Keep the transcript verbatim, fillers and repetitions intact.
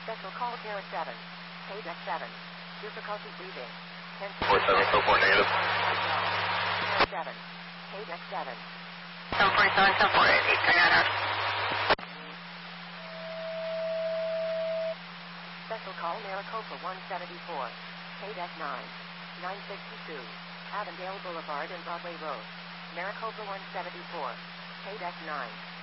Special call Terra seven. Paydeck seven. Difficulty breathing. ten four seven, so four negative. Terra seven. Paydeck seven. seven forty-seven, seven forty-eight, Diana. Special call Maricopa one seventy-four. Paydeck nine. nine sixty-two. Avondale Boulevard and Broadway Road. Maricopa one seventy-four. Paydeck nine.